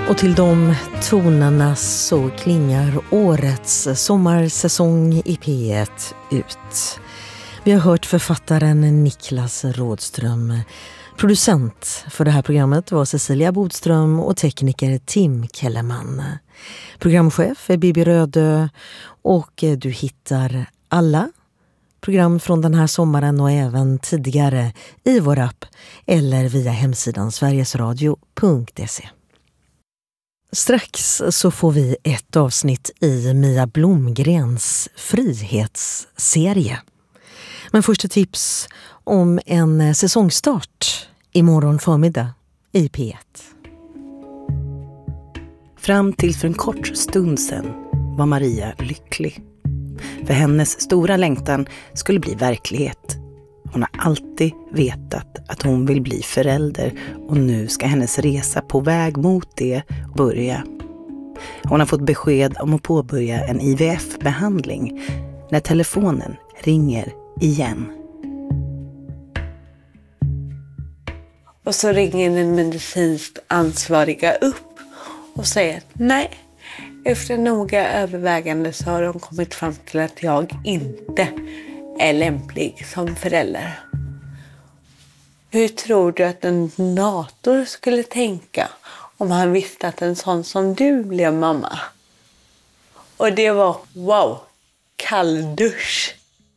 Och till de tonerna så klingar årets sommarsäsong i P1 ut. Vi har hört författaren Niklas Rådström. Producent för det här programmet var Cecilia Bodström och tekniker Tim Kellerman. Programchef är Bibi Rödö och du hittar alla program från den här sommaren och även tidigare i vår app eller via hemsidan sverigesradio.se. Strax så får vi ett avsnitt i Mia Blomgrens frihetsserie. Men först ett tips om en säsongstart imorgon förmiddag i P1. Fram till för en kort stund sedan var Maria lycklig. För hennes stora längtan skulle bli verklighet. Hon har alltid vetat att hon vill bli förälder och nu ska hennes resa på väg mot det börja. Hon har fått besked om att påbörja en IVF-behandling när telefonen ringer igen. Och så ringer den medicinskt ansvariga upp och säger nej. Efter noga övervägande så har de kommit fram till att jag inte är lämplig som förälder. Hur tror du att en donator skulle tänka om han visste att en sån som du blev mamma? Och det var wow, kalldusch.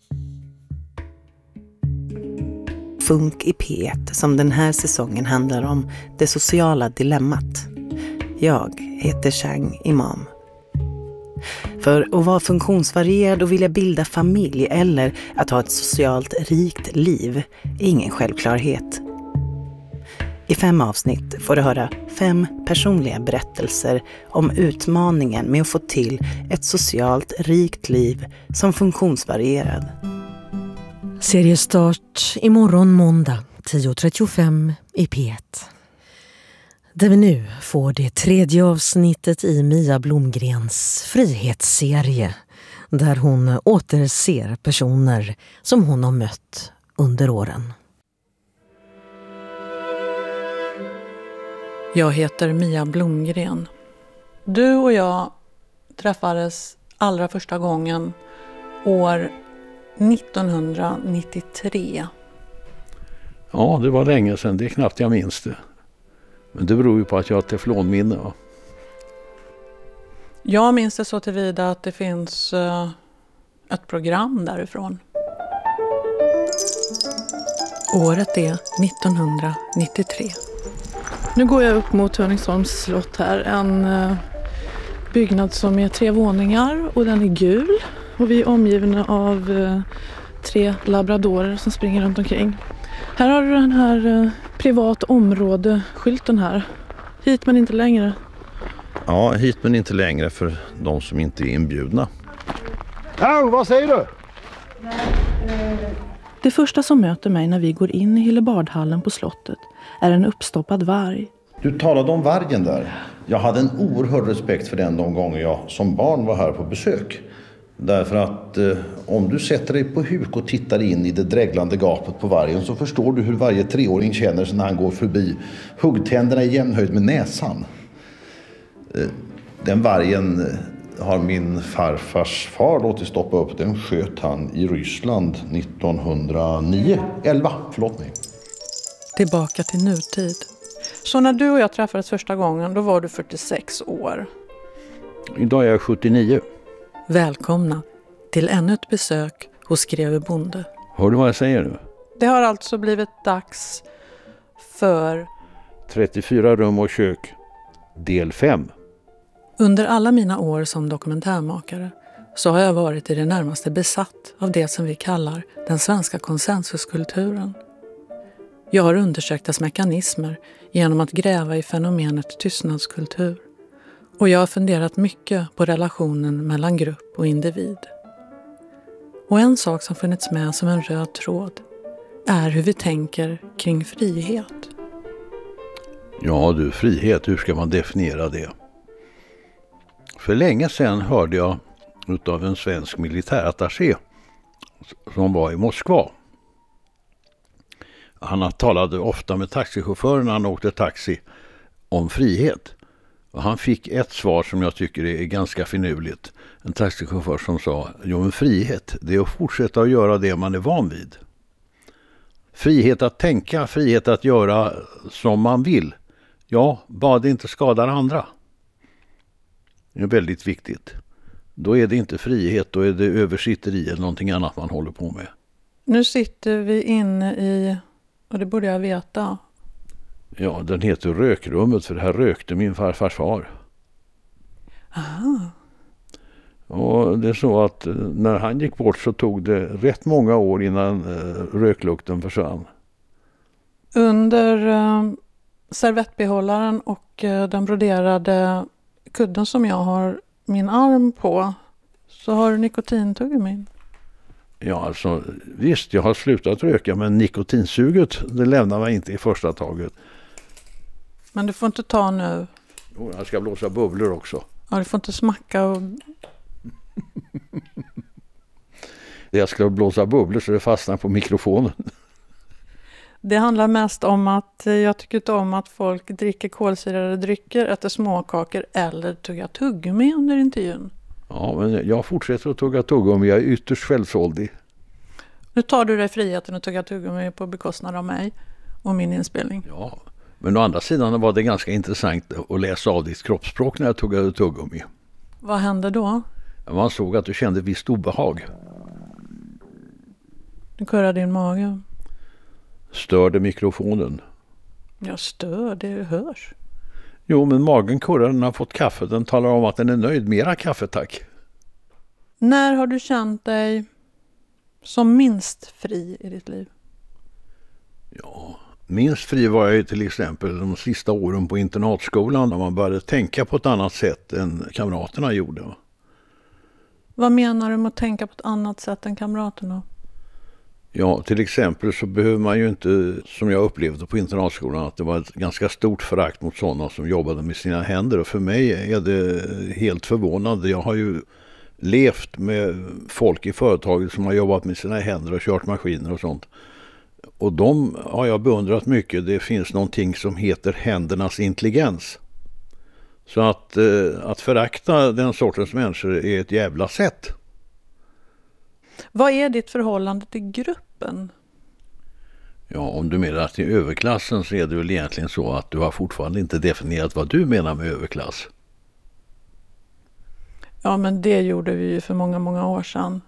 Funk i P1 som den här säsongen handlar om det sociala dilemmat. Jag heter Chang Imam. För att vara funktionsvarierad och vilja bilda familj eller att ha ett socialt rikt liv är ingen självklarhet. I 5 avsnitt får du höra 5 personliga berättelser om utmaningen med att få till ett socialt rikt liv som funktionsvarierad. Seriestart imorgon måndag 10.35 i P1. Där vi nu får det 3:e avsnittet i Mia Blomgrens frihetsserie. Där hon återser personer som hon har mött under åren. Jag heter Mia Blomgren. Du och jag träffades allra första gången år 1993. Ja, det var länge sedan. Det är knappt jag minns det. Men det beror ju på att jag har teflonminne. Va? Jag minns det så tillvida att det finns ett program därifrån. Året är 1993. Nu går jag upp mot Hörningsholms slott här. En byggnad som är 3 våningar och den är gul. Och vi är omgivna av 3 labradorer som springer runt omkring. Här har du den här privat område-skylten här. Hit men inte längre. Ja, hit men inte längre för de som inte är inbjudna. Ja, vad säger du? Det första som möter mig när vi går in i Hillebardhallen på slottet är en uppstoppad varg. Du talade om vargen där. Jag hade en oerhörd respekt för den de gånger jag som barn var här på besök. Därför att om du sätter dig på huk och tittar in i det dräglande gapet på vargen så förstår du hur varje 3-åring känner sig när han går förbi. Huggtänderna i jämnhöjd med näsan. Den vargen har min farfars far låtit stoppa upp. Den sköt han i Ryssland 11, förlåt mig. Tillbaka till nutid. Så när du och jag träffades första gången, då var du 46 år. Idag är jag 79. Välkomna till ännu ett besök hos Greve Bonde. Hör du vad jag säger nu? Det har alltså blivit dags för 34 rum och kök, del 5. Under alla mina år som dokumentärmakare så har jag varit i det närmaste besatt av det som vi kallar den svenska konsensuskulturen. Jag har undersökt dess mekanismer genom att gräva i fenomenet tystnadskultur. Och jag har funderat mycket på relationen mellan grupp och individ. Och en sak som funnits med som en röd tråd är hur vi tänker kring frihet. Ja du, frihet, hur ska man definiera det? För länge sedan hörde jag utav en svensk militärattaché som var i Moskva. Han talade ofta med taxichauffören när han åkte taxi om frihet. Och han fick ett svar som jag tycker är ganska finurligt. En taxichaufför som sa, jo men frihet, det är att fortsätta att göra det man är van vid. Frihet att tänka, frihet att göra som man vill. Ja, bara det inte skadar andra. Det är väldigt viktigt. Då är det inte frihet, då är det översitteri eller någonting annat man håller på med. Nu sitter vi inne i, och det borde jag veta. Ja, den heter rökrummet för här rökte min farfars far. Aha. Och det är så att när han gick bort så tog det rätt många år innan röklukten försvann. Under servettbehållaren och den broderade kudden som jag har min arm på så har du nikotintuggummin. Ja, alltså visst, jag har slutat röka men nikotinsuget, det lämnar mig inte i första taget. Men du får inte ta nu. Jo, jag ska blåsa bubblor också. Ja, du får inte smacka och... Jag ska blåsa bubblor så det fastnar på mikrofonen. Det handlar mest om att jag tycker inte om att folk dricker kolsyrade drycker, äter småkakor eller tuggar tuggummi under intervjun. Ja, men jag fortsätter att tugga tuggummi. Jag är ytterst självsåldig. Nu tar du dig friheten att tugga tuggummi på bekostnad av mig och min inspelning. Ja, men å andra sidan var det ganska intressant att läsa av ditt kroppsspråk när jag tuggade tuggummi. Vad hände då? Man såg att du kände visst obehag. Du kurrar din mage. Störde mikrofonen? Jag stör, det hörs. Jo, men magen kurrar, den har fått kaffe. Den talar om att den är nöjd. Mera kaffe, tack. När har du känt dig som minst fri i ditt liv? Ja, minst fri var jag till exempel de sista åren på internatskolan när man började tänka på ett annat sätt än kamraterna gjorde. Vad menar du med att tänka på ett annat sätt än kamraterna? Ja, till exempel så behöver man ju inte, som jag upplevde på internatskolan, att det var ett ganska stort förakt mot sådana som jobbade med sina händer. Och för mig är det helt förvånande. Jag har ju levt med folk i företaget som har jobbat med sina händer och kört maskiner och sånt. Och de har jag beundrat mycket. Det finns någonting som heter händernas intelligens. Så att förakta den sortens människor är ett jävla sätt. Vad är ditt förhållande till gruppen? Ja, om du menar att i överklassen så är det väl egentligen så att du har fortfarande inte definierat vad du menar med överklass. Ja, men det gjorde vi ju för många, många år sedan.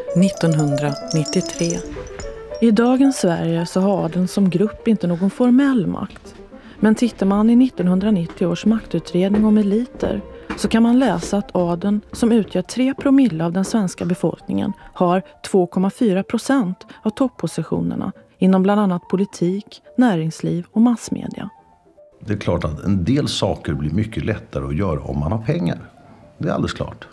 1993. I dagens Sverige så har adeln som grupp inte någon formell makt. Men tittar man i 1990 års maktutredning om eliter så kan man läsa att adeln, som utgör 3% av den svenska befolkningen, har 2,4% av toppositionerna inom bland annat politik, näringsliv och massmedia. Det är klart att en del saker blir mycket lättare att göra om man har pengar. Det är alldeles klart.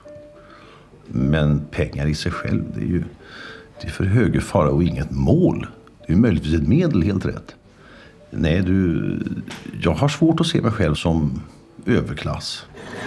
Men pengar i sig själv, det är för hög fara och inget mål. Det är möjligtvis ett medel, helt rätt. Nej, jag har svårt att se mig själv som överklass.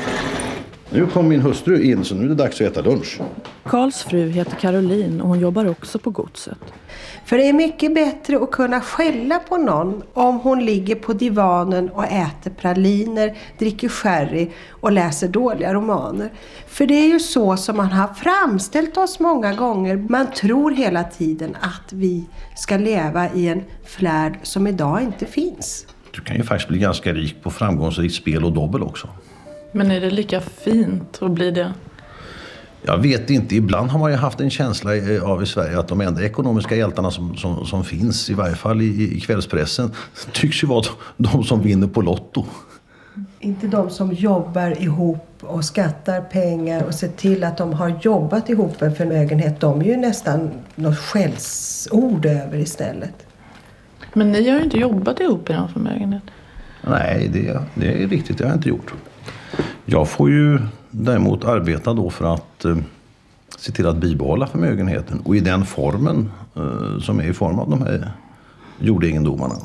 Nu kom min hustru in, så nu är det dags att äta lunch. Karls fru heter Caroline och hon jobbar också på godset. För det är mycket bättre att kunna skälla på någon om hon ligger på divanen och äter praliner, dricker sherry och läser dåliga romaner. För det är ju så som man har framställt oss många gånger. Man tror hela tiden att vi ska leva i en flärd som idag inte finns. Du kan ju faktiskt bli ganska rik på framgångsrikt spel och dobbel också. Men är det lika fint att bli det? Jag vet inte, ibland har man ju haft en känsla av i Sverige att de enda ekonomiska hjältarna som finns, i varje fall i kvällspressen, tycks ju vara de som vinner på Lotto. Inte de som jobbar ihop och skattar pengar och ser till att de har jobbat ihop en förmögenhet. De är ju nästan något skällsord över istället. Men ni har ju inte jobbat ihop i den förmögenhet. Nej, det är riktigt, det har jag inte gjort. Jag får ju däremot arbeta då för att se till att bibehålla förmögenheten. Och i den formen som är i form av de här jordegendomarna.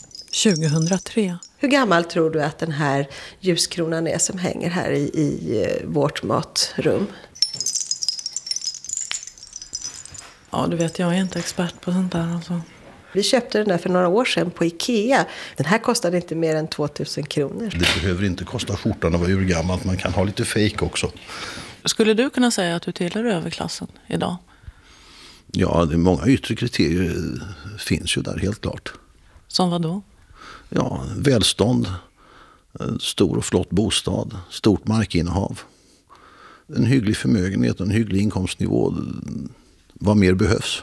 2003. Hur gammal tror du att den här ljuskronan är som hänger här i vårt matrum? Ja, du vet, jag är inte expert på sånt där alltså. Vi köpte den där för några år sedan på Ikea. Den här kostade inte mer än 2000 kronor. Det behöver inte kosta skjortan att vara urgammalt. Man kan ha lite fake också. Skulle du kunna säga att du tillhör överklassen idag? Ja, det är många yttre kriterier finns ju där helt klart. Som vad då? Ja, välstånd, stor och flott bostad, stort markinnehav, en hygglig förmögenhet och en hygglig inkomstnivå. Vad mer behövs?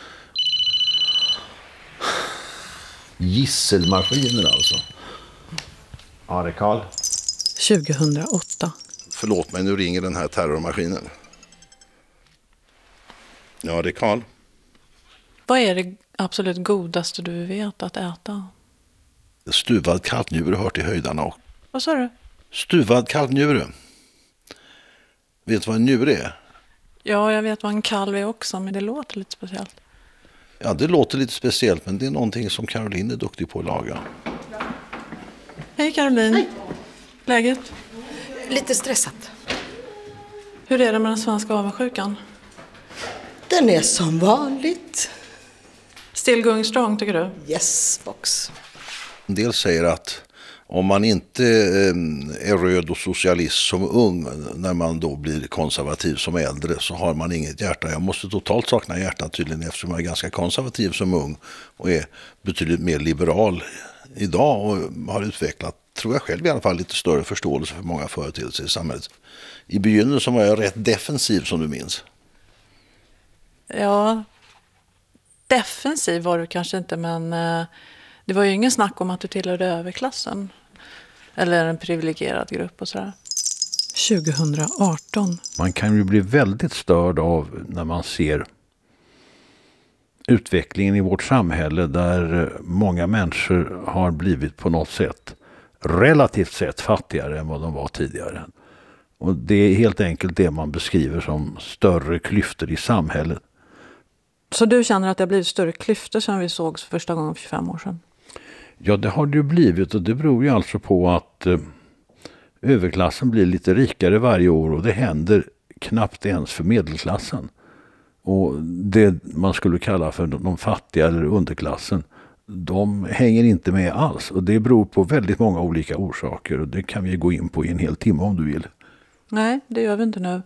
Gisselmaskiner alltså. Ja, det är Karl. 2008. Förlåt mig, nu ringer den här terrormaskinen. Ja, det är Karl. Vad är det absolut godaste du vet att äta? Stuvad kalvnjure hör till höjdarna. Och Vad sa du? stuvad kalvnjure. Vet du vad en njure är? Ja, jag vet vad en kalv är också, men det låter lite speciellt. Ja, det låter lite speciellt, men det är någonting som Caroline är duktig på att laga. Hej Caroline. Hej. Läget? Lite stressat. Hur är det med den svenska avundsjukan? Den är som vanligt. Still going strong, tycker du? Yes, box. En del säger att om man inte är röd och socialist som ung, när man då blir konservativ som äldre, så har man inget hjärta. Jag måste totalt sakna hjärtat tydligen, eftersom jag är ganska konservativ som ung och är betydligt mer liberal idag och har utvecklat, tror jag själv i alla fall, lite större förståelse för många företeelser i samhället. I begynnelsen var jag rätt defensiv, som du minns. Ja, defensiv var du kanske inte, men det var ju ingen snack om att du tillhörde överklassen. Eller en privilegierad grupp och sådär. 2018. Man kan ju bli väldigt störd av när man ser utvecklingen i vårt samhälle där många människor har blivit på något sätt relativt sett fattigare än vad de var tidigare. Och det är helt enkelt det man beskriver som större klyftor i samhället. Så du känner att det har blivit större klyftor sedan vi sågs första gången för 25 år sedan? Ja, det har det ju blivit, och det beror ju alltså på att överklassen blir lite rikare varje år, och det händer knappt ens för medelklassen. Och det man skulle kalla för de fattiga eller underklassen, de hänger inte med alls, och det beror på väldigt många olika orsaker, och det kan vi gå in på i en hel timme om du vill. Nej, det gör vi inte nu.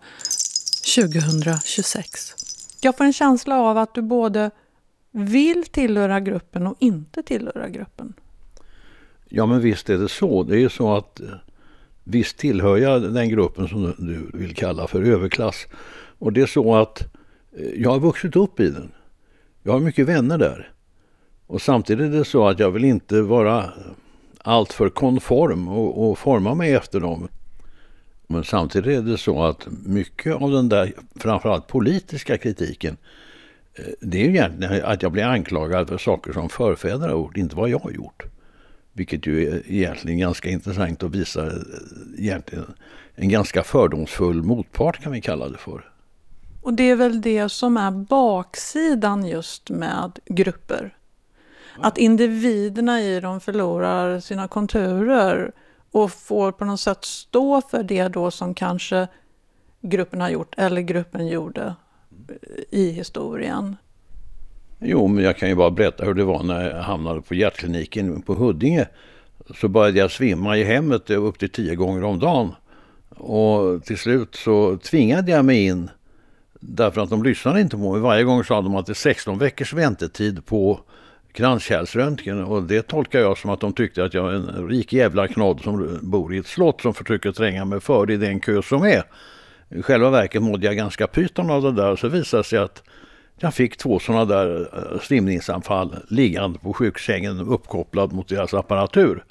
2026. Jag får en känsla av att du både vill tillhöra gruppen och inte tillhöra gruppen. Ja, men visst är det så. Det är ju så att visst tillhör jag den gruppen som du vill kalla för överklass. Och det är så att jag har vuxit upp i den. Jag har mycket vänner där. Och samtidigt är det så att jag vill inte vara allt för konform och forma mig efter dem. Men samtidigt är det så att mycket av den där, framförallt politiska kritiken, det är ju egentligen att jag blir anklagad för saker som förfäder har gjort, inte vad jag har gjort. Vilket ju är egentligen ganska intressant och visar egentligen en ganska fördomsfull motpart, kan vi kalla det för. Och det är väl det som är baksidan just med grupper. Att individerna i dem förlorar sina konturer och får på något sätt stå för det då som kanske gruppen har gjort eller gruppen gjorde i historien. Jo, men jag kan ju bara berätta hur det var när jag hamnade på hjärtkliniken på Huddinge. Så började jag svimma i hemmet upp till 10 gånger om dagen. Och till slut så tvingade jag mig in, därför att de lyssnade inte på mig. Varje gång sa de att det är 16 veckors väntetid på kranskärlsröntgen, och det tolkar jag som att de tyckte att jag är en rik jävla knodd som bor i ett slott som försöker tränga mig för i den kö som är. I själva verket mådde jag ganska pyton av det där, så visade sig att jag fick 2 sådana där svimningsanfall liggande på sjuksängen uppkopplad mot deras apparatur.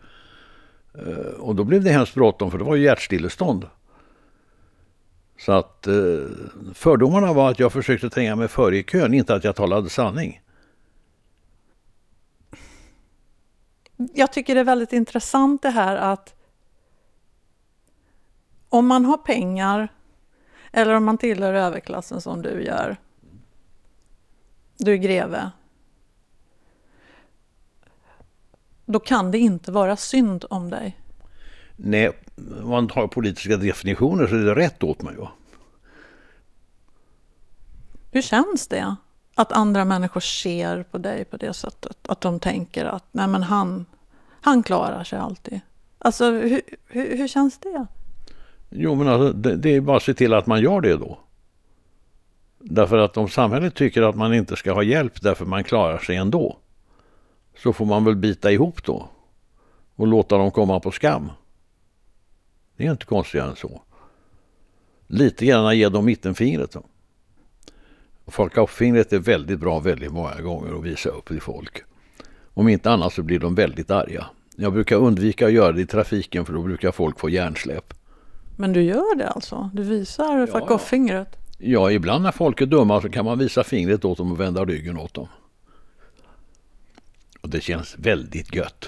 Och då blev det hemskt bråttom, för det var ju hjärtstillestånd. Så att fördomarna var att jag försökte tränga mig före i kön, inte att jag talade sanning. Jag tycker det är väldigt intressant det här att om man har pengar eller om man tillhör överklassen som du gör, du är greve, då kan det inte vara synd om dig. Nej, om man har politiska definitioner så är det rätt åt mig. Va? Hur känns det? Att andra människor ser på dig på det sättet. Att de tänker att nej, men han klarar sig alltid. Alltså hur känns det? Jo, men alltså, det är bara att se till att man gör det då. Därför att om samhället tycker att man inte ska ha hjälp därför man klarar sig ändå, så får man väl bita ihop då och låta dem komma på skam. Det är inte konstigare än så. Lite grann ge dem mittenfingret då. Fuck-off-fingret är väldigt bra väldigt många gånger att visa upp till folk. Om inte annat så blir de väldigt arga. Jag brukar undvika att göra det i trafiken, för då brukar folk få hjärnsläpp. Men du gör det alltså? Du visar fuck-off-fingret? Ja, ibland när folk är dumma så kan man visa fingret åt dem och vända ryggen åt dem. Och det känns väldigt gött.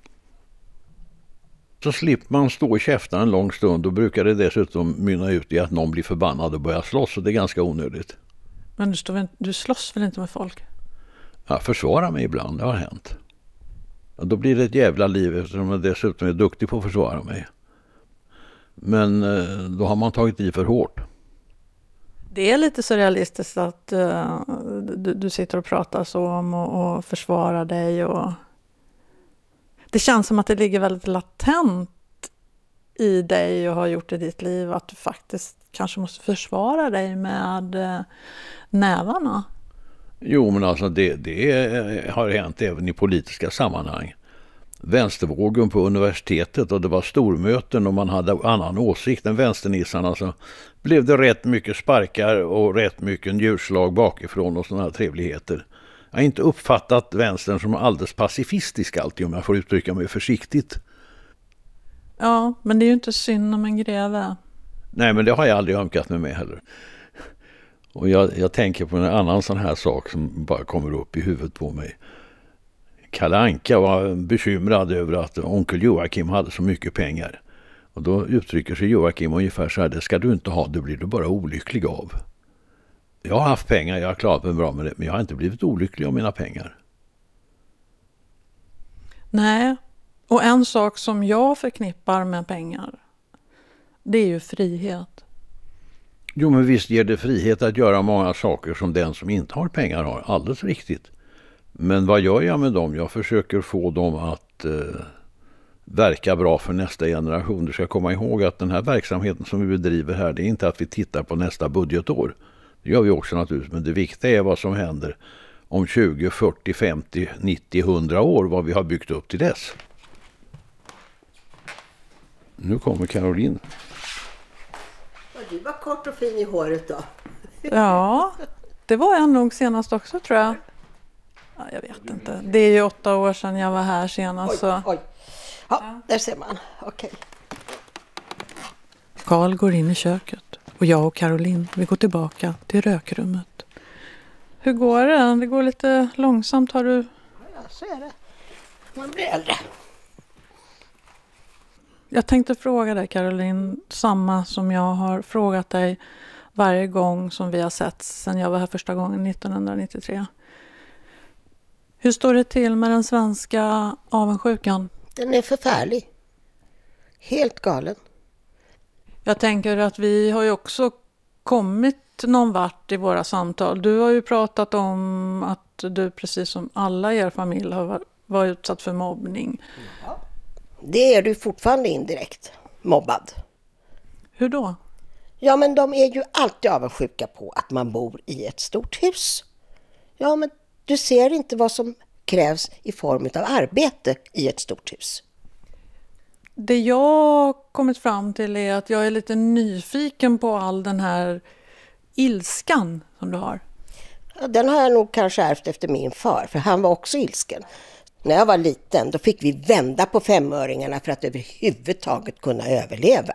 Så slipper man stå i käften en lång stund, och brukar det dessutom mynna ut i att någon blir förbannad och börjar slåss, och det är ganska onödigt. Men du slåss väl inte med folk? Jag försvarar mig ibland, det har hänt. Och då blir det ett jävla liv eftersom jag dessutom är duktig på att försvara mig. Men då har man tagit i för hårt. Det är lite surrealistiskt att du sitter och pratar så om och försvarar dig. Och det känns som att det ligger väldigt latent i dig och har gjort i ditt liv att du faktiskt kanske måste försvara dig med nävarna. Jo, men alltså det har hänt även i politiska sammanhang. Vänstervågen på universitetet, och det var stormöten och man hade annan åsikt än vänsternissarna, så blev det rätt mycket sparkar och rätt mycket njurslag bakifrån och sådana här trevligheter. Jag har inte uppfattat vänstern som alldeles pacifistisk alltid, om jag får uttrycka mig försiktigt. Ja, men det är ju inte synd om en greve. Nej, men det har jag aldrig ömkat med heller. Och jag tänker på en annan sån här sak som bara kommer upp i huvudet på mig. Kalle Anka var bekymrad över att onkel Joakim hade så mycket pengar. Och då uttrycker sig Joakim ungefär så här: det ska du inte ha, det blir du bara olycklig av. Jag har haft pengar, jag har klarat mig bra med det, men jag har inte blivit olycklig av mina pengar. Nej, och en sak som jag förknippar med pengar, det är ju frihet. Jo, men visst ger det frihet att göra många saker som den som inte har pengar har, alldeles riktigt. Men vad gör jag med dem? Jag försöker få dem att verka bra för nästa generation. Du ska komma ihåg att den här verksamheten som vi bedriver här, det är inte att vi tittar på nästa budgetår. Det gör vi också naturligtvis, men det viktiga är vad som händer om 20, 40, 50, 90, 100 år, vad vi har byggt upp till dess. Nu kommer Caroline. Du var kort och fin i håret då. Ja, det var jag nog senast också, tror jag. Ja, jag vet inte. Det är ju 8 år sedan jag var här senast. Oj. Ja, där ser man. Okej. Karl går in i köket och jag och Caroline, vi går tillbaka till rökrummet. Hur går det? Det går lite långsamt, har du? Ja, så är det. Man blir äldre. Jag tänkte fråga dig, Caroline, samma som jag har frågat dig varje gång som vi har sett sedan jag var här första gången 1993. Hur står det till med den svenska avundsjukan? Den är förfärlig. Helt galen. Jag tänker att vi har ju också kommit någon vart i våra samtal. Du har ju pratat om att du, precis som alla i er familj, har varit utsatt för mobbning. Ja. Det är du fortfarande indirekt mobbad. Hur då? Ja, men de är ju alltid avundsjuka på att man bor i ett stort hus. Ja, men du ser inte vad som krävs i form av arbete i ett stort hus. Det jag har kommit fram till är att jag är lite nyfiken på all den här ilskan som du har. Ja, den har jag nog kanske ärvt efter min far, för han var också ilsken. När jag var liten, då fick vi vända på 5-öringarna för att överhuvudtaget kunna överleva.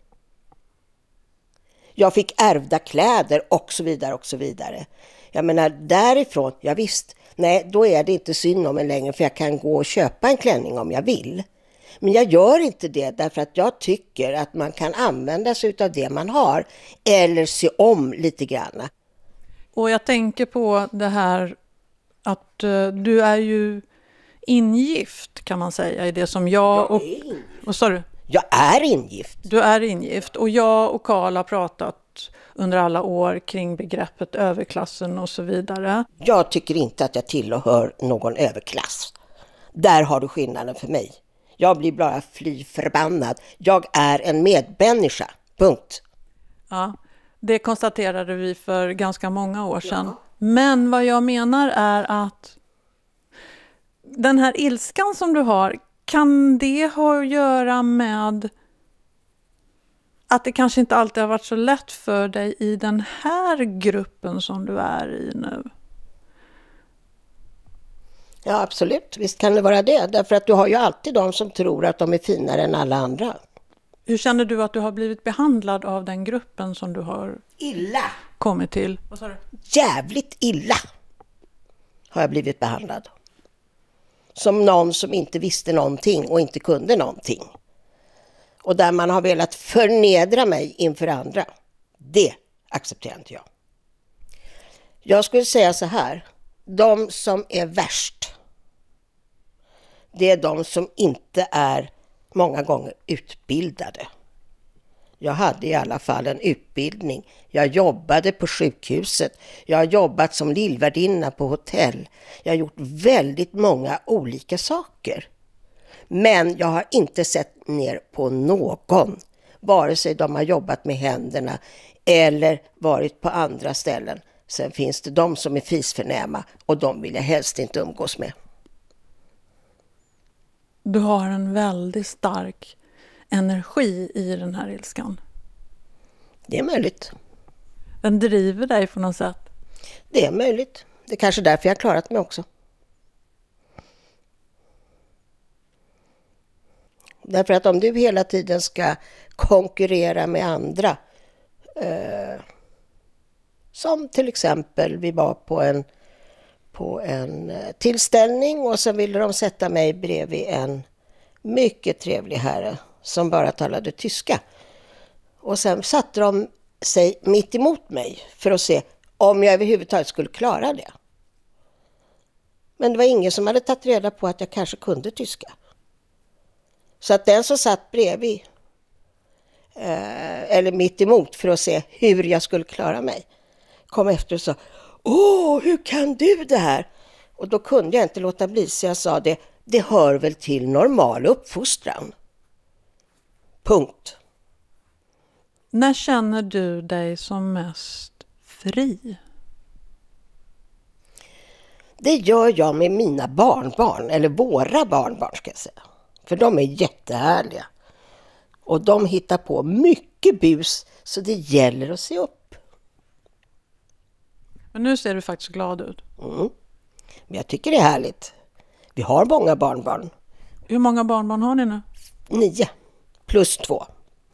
Jag fick ärvda kläder och så vidare och så vidare. Jag menar, därifrån, ja visst, nej, då är det inte synd om en längre, för jag kan gå och köpa en klänning om jag vill. Men jag gör inte det därför att jag tycker att man kan använda sig av det man har eller se om lite grann. Och jag tänker på det här att du är ju ingift, kan man säga, i det som jag och... Vad sa du? Jag är ingift. Du är ingift, och jag och Karl har pratat haft under alla år kring begreppet överklassen och så vidare. Jag tycker inte att jag tillhör någon överklass. Där har du skillnaden för mig. Jag blir bara fly förbannad. Jag är en medmänniska. Punkt. Ja, det konstaterade vi för ganska många år sedan. Ja. Men vad jag menar är att den här ilskan som du har, kan det ha att göra med att det kanske inte alltid har varit så lätt för dig i den här gruppen som du är i nu? Ja, absolut. Visst kan det vara det. Därför att du har ju alltid de som tror att de är finare än alla andra. Hur känner du att du har blivit behandlad av den gruppen som du har kommit till? Vad sa du? Jävligt illa har jag blivit behandlad. Som någon som inte visste någonting och inte kunde någonting. Och där man har velat förnedra mig inför andra. Det accepterar inte jag. Jag skulle säga så här. De som är värst, det är de som inte är många gånger utbildade. Jag hade i alla fall en utbildning. Jag jobbade på sjukhuset. Jag har jobbat som lillvärdinna på hotell. Jag har gjort väldigt många olika saker. Men jag har inte sett ner på någon. Vare sig de har jobbat med händerna eller varit på andra ställen. Sen finns det de som är fisförnäma och de vill jag helst inte umgås med. Du har en väldigt stark energi i den här ilskan. Det är möjligt. Den driver dig på något sätt. Det är möjligt. Det är kanske därför jag har klarat mig också. Därför att om du hela tiden ska konkurrera med andra, som till exempel vi var på en tillställning och så ville de sätta mig bredvid en mycket trevlig herre som bara talade tyska. Och sen satte de sig mitt emot mig för att se om jag överhuvudtaget skulle klara det. Men det var ingen som hade tagit reda på att jag kanske kunde tyska. Så att den som satt bredvid eller mitt emot för att se hur jag skulle klara mig kom efter och sa: "Åh, hur kan du det här?" Och då kunde jag inte låta bli, så jag sa det hör väl till normal uppfostran. Punkt. När känner du dig som mest fri? Det gör jag med mina barnbarn, eller våra barnbarn ska jag säga. För de är jättehärliga. Och de hittar på mycket bus, så det gäller att se upp. Men nu ser du faktiskt glad ut. Mm. Men jag tycker det är härligt. Vi har många barnbarn. Hur många barnbarn har ni nu? 9 plus 2.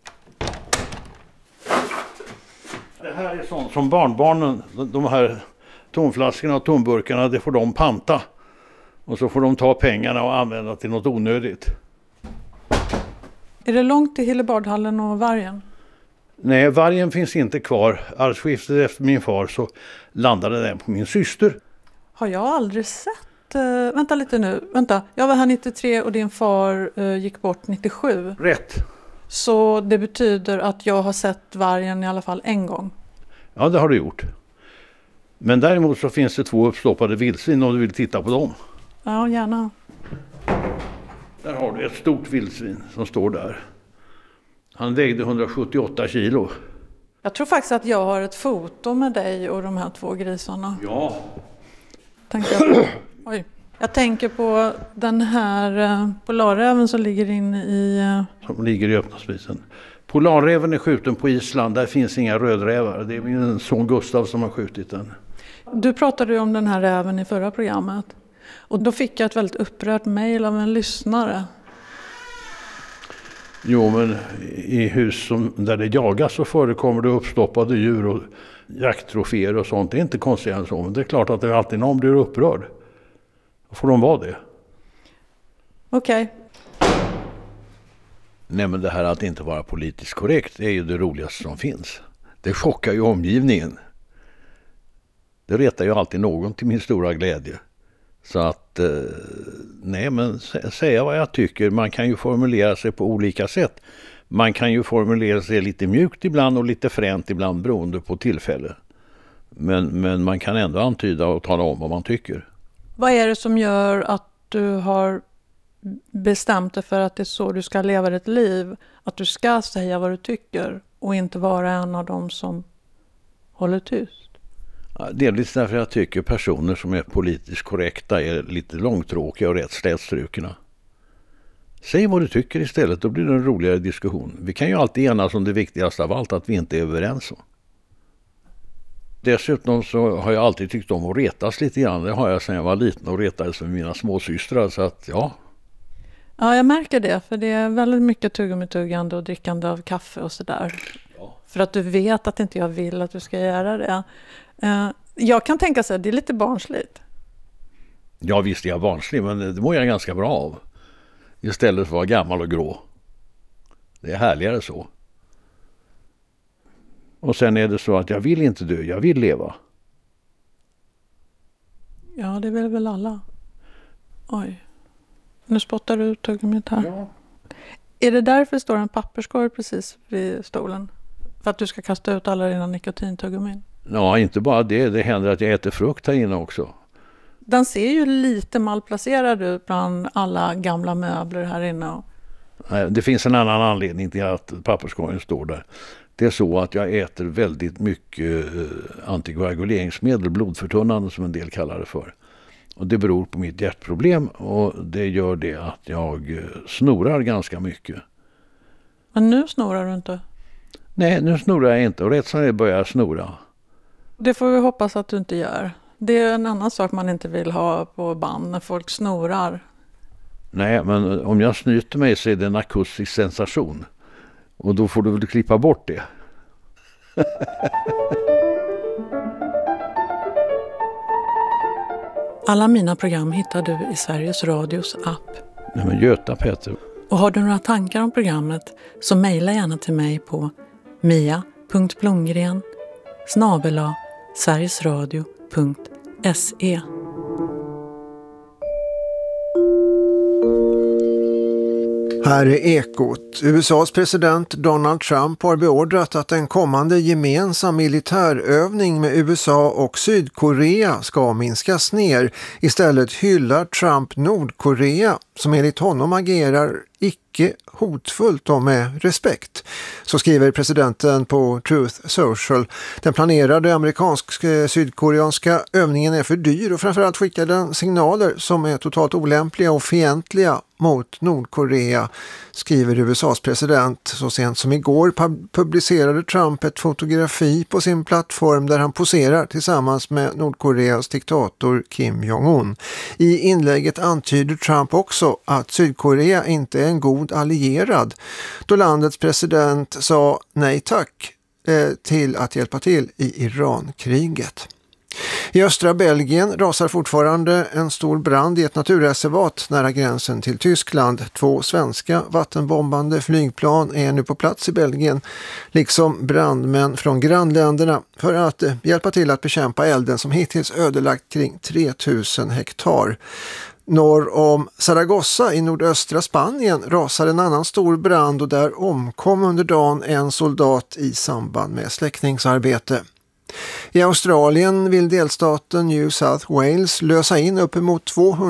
Det här är sånt som barnbarnen, de här tomflaskorna och tomburkarna, det får de panta. Och så får de ta pengarna och använda till något onödigt. Är det långt till Hillebardhallen och Vargen? Nej, Vargen finns inte kvar. Arvsskiftet efter min far så landade den på min syster. Har jag aldrig sett? Vänta lite nu. Vänta, jag var här 93 och din far gick bort 97. Rätt. Så det betyder att jag har sett Vargen i alla fall en gång. Ja, det har du gjort. Men däremot så finns det 2 uppstoppade vildsvin om du vill titta på dem. Ja, gärna. Där har du ett stort vildsvin som står där. Han vägde 178 kilo. Jag tror faktiskt att jag har ett foto med dig och de här 2 grisarna. Ja. Jag tänker på den här polarräven som ligger inne i... Som ligger i öppna spisen. Polarräven är skjuten på Island. Där finns inga rödrävar. Det är min son Gustav som har skjutit den. Du pratade ju om den här räven i förra programmet. Och då fick jag ett väldigt upprört mejl av en lyssnare. Jo, men i hus där det jagas så förekommer det uppstoppade djur och jakttroféer och sånt. Det är inte konstigt än så, men det är klart att det alltid någon blir upprörd. Då får de vara det. Okej. Nej, men det här att inte vara politiskt korrekt är ju det roligaste som finns. Det chockar ju omgivningen. Det retar ju alltid någon till min stora glädje. Så att, nej men säga vad jag tycker. Man kan ju formulera sig på olika sätt. Man kan ju formulera sig lite mjukt ibland och lite fränt ibland beroende på tillfälle. Men man kan ändå antyda och tala om vad man tycker. Vad är det som gör att du har bestämt dig för att det är så du ska leva ditt liv? Att du ska säga vad du tycker och inte vara en av dem som håller tyst? Ja, delvis därför jag tycker personer som är politiskt korrekta är lite långtråkiga och rätt slätstrukna. Säg vad du tycker istället, då blir det en roligare diskussion. Vi kan ju alltid enas om det viktigaste av allt, att vi inte är överens om. Dessutom så har jag alltid tyckt om att retas lite grann. Det har jag sedan jag var liten och retades med mina småsystrar, så att ja. Ja, jag märker det, för det är väldigt mycket tuggande och drickande av kaffe och sådär. Ja. För att du vet att inte jag vill att du ska göra det. Jag kan tänka sig att det är lite barnsligt. Ja, visst är jag barnslig, men det mår jag ganska bra av. Istället för att vara gammal och grå. Det är härligare så. Och sen är det så att jag vill inte dö, jag vill leva. Ja, det vill väl alla. Oj. Nu spottar du ut tuggummit här. Ja. Är det därför det står en papperskorg precis vid stolen? För att du ska kasta ut alla dina nikotintuggumin? Ja, inte bara det. Det händer att jag äter frukt här inne också. Den ser ju lite malplacerad ut bland alla gamla möbler här inne. Nej, det finns en annan anledning till att papperskorgen står där. Det är så att jag äter väldigt mycket antikoaguleringsmedel, blodförtunnande som en del kallar det för. Och det beror på mitt hjärtproblem och det gör det att jag snorar ganska mycket. Men nu snorar du inte? Nej, nu snorar jag inte och rätt som det börjar jag snora. Det får vi hoppas att du inte gör. Det är en annan sak man inte vill ha på band när folk snorar. Nej, men om jag snyter mig så är det en akustisk sensation. Och då får du väl klippa bort det. Alla mina program hittar du i Sveriges Radios app. Nej, men Göta Peter. Och har du några tankar om programmet så mejla gärna till mig på mia.plumgren@sverigesradio.se. Här är Ekot. USAs president Donald Trump har beordrat att en kommande gemensam militärövning med USA och Sydkorea ska minskas ner. Istället hyllar Trump Nordkorea som enligt honom agerar icke hotfullt och med respekt. Så skriver presidenten på Truth Social. Den planerade amerikansk-sydkoreanska övningen är för dyr och framförallt skickar den signaler som är totalt olämpliga och fientliga mot Nordkorea, skriver USAs president. Så sent som igår publicerade Trump ett fotografi på sin plattform där han poserar tillsammans med Nordkoreas diktator Kim Jong-un. I inlägget antyder Trump också att Sydkorea inte är en god allierad då landets president sa nej tack till att hjälpa till i Irankriget. I östra Belgien rasar fortfarande en stor brand i ett naturreservat nära gränsen till Tyskland. 2 svenska vattenbombande flygplan är nu på plats i Belgien, liksom brandmän från grannländerna för att hjälpa till att bekämpa elden som hittills ödelagt kring 3000 hektar. Norr om Zaragoza i nordöstra Spanien rasar en annan stor brand och där omkom under dagen en soldat i samband med släckningsarbete. I Australien vill delstaten New South Wales lösa in uppemot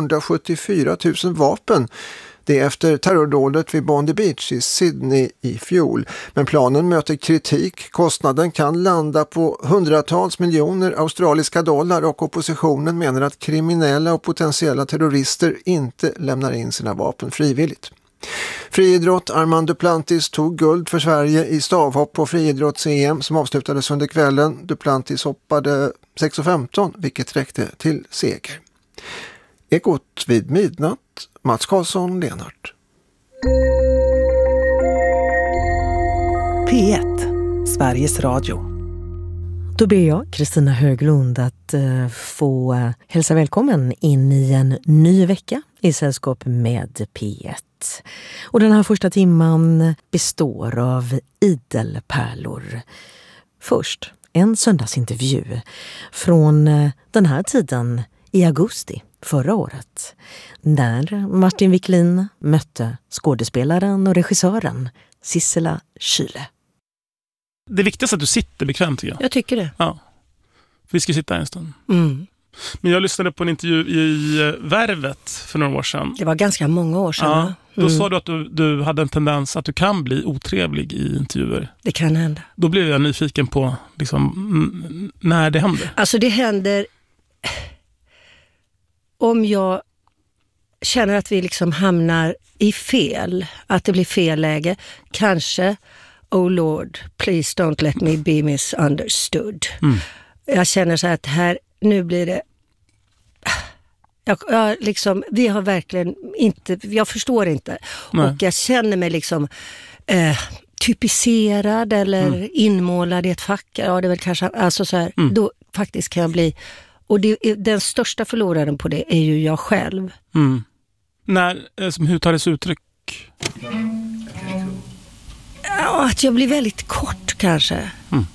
274 000 vapen. Det är efter terrordådet vid Bondi Beach i Sydney i fjol. Men planen möter kritik. Kostnaden kan landa på hundratals miljoner australiska dollar och oppositionen menar att kriminella och potentiella terrorister inte lämnar in sina vapen frivilligt. Friidrott. Armand Duplantis tog guld för Sverige i stavhopp på friidrotts-EM som avslutades under kvällen. Duplantis hoppade 6,15 vilket räckte till seger. Ekot vid midnatt. Mats Karlsson, Lenart. P1, Sveriges Radio. Då ber jag, Kristina Höglund, att få hälsa välkommen in i en ny vecka i sällskap med P1. Och den här första timman består av idelpärlor. Först en söndagsintervju från den här tiden i augusti förra året. När Martin Wiklin mötte skådespelaren och regissören Sissela Kyle. Det viktigaste är att du sitter bekvämt, tycker jag. Jag tycker det. Ja. Vi ska sitta här en stund. Mm. Men jag lyssnade på en intervju i Värvet för några år sedan. Det var ganska många år sedan. Ja, då sa du att du hade en tendens att du kan bli otrevlig i intervjuer. Det kan hända. Då blev jag nyfiken på liksom, när det händer. Alltså det händer om jag känner att vi liksom hamnar i fel. Att det blir fel läge. Kanske, oh Lord, please don't let me be misunderstood. Jag känner så här att här, nu blir det... Jag liksom, vi har verkligen inte... Jag förstår inte. Nej. Och jag känner mig liksom typiserad eller inmålad i ett fack. Ja, det är väl kanske... Alltså så här, då faktiskt kan jag bli... Och den största förloraren på det är ju jag själv. Hur tar det sig uttryck? Ja, att jag blir väldigt kort kanske.